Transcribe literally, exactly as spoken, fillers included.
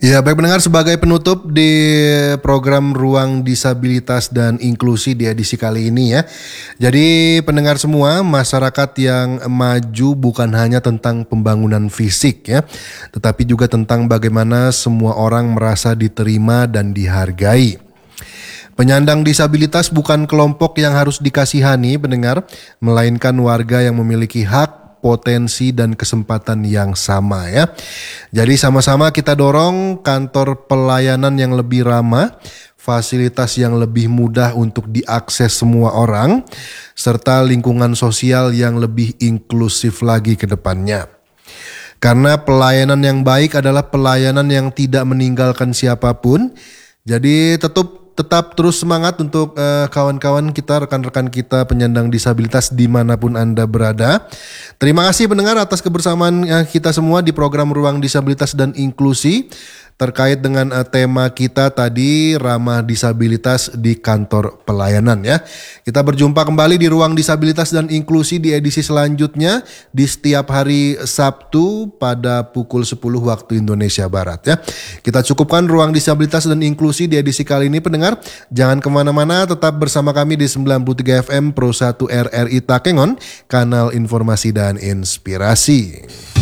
Ya, baik pendengar, sebagai penutup di program Ruang Disabilitas dan Inklusi di edisi kali ini ya. Jadi pendengar semua, masyarakat yang maju bukan hanya tentang pembangunan fisik ya, tetapi juga tentang bagaimana semua orang merasa diterima dan dihargai. Penyandang disabilitas bukan kelompok yang harus dikasihani pendengar, melainkan warga yang memiliki hak, potensi dan kesempatan yang sama ya. Jadi sama-sama kita dorong kantor pelayanan yang lebih ramah, fasilitas yang lebih mudah untuk diakses semua orang, serta lingkungan sosial yang lebih inklusif lagi ke depannya. Karena pelayanan yang baik adalah pelayanan yang tidak meninggalkan siapapun. Jadi tetap Tetap terus semangat untuk uh, kawan-kawan kita, rekan-rekan kita penyandang disabilitas dimanapun Anda berada. Terima kasih pendengar atas kebersamaan uh, kita semua di program Ruang Disabilitas dan Inklusi terkait dengan uh, tema kita tadi, ramah disabilitas di kantor pelayanan ya. Kita berjumpa kembali di Ruang Disabilitas dan Inklusi di edisi selanjutnya di setiap hari Sabtu pada pukul sepuluh waktu Indonesia Barat ya. Kita cukupkan Ruang Disabilitas dan Inklusi di edisi kali ini pendengar. Jangan kemana-mana, tetap bersama kami di sembilan puluh tiga F M Pro satu R R I Takengon, kanal informasi dan inspirasi.